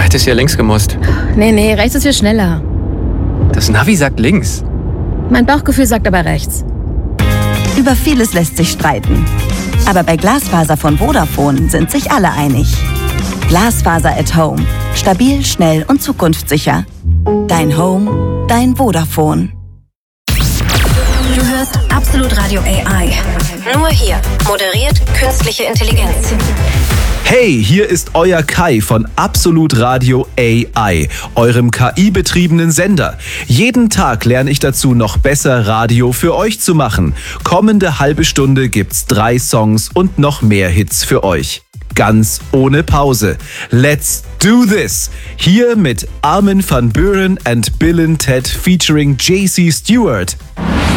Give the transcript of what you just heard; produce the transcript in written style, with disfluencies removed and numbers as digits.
hättest ja links gemusst. Nee, rechts ist viel schneller. Das Navi sagt links. Mein Bauchgefühl sagt aber rechts. Über vieles lässt sich streiten. Aber bei Glasfaser von Vodafone sind sich alle einig. Glasfaser at Home. Stabil, schnell und zukunftssicher. Dein Home, dein Vodafone. Du hörst Absolut Radio AI. Nur hier. Moderiert künstliche Intelligenz. Hey, hier ist euer Kai von Absolut Radio AI, eurem KI-betriebenen Sender. Jeden Tag lerne ich dazu, noch besser Radio für euch zu machen. Kommende halbe Stunde gibt's 3 Songs und noch mehr Hits für euch. Ganz ohne Pause. Let's do this! Hier mit Armin van Buuren and Bill & Ted featuring JC Stewart.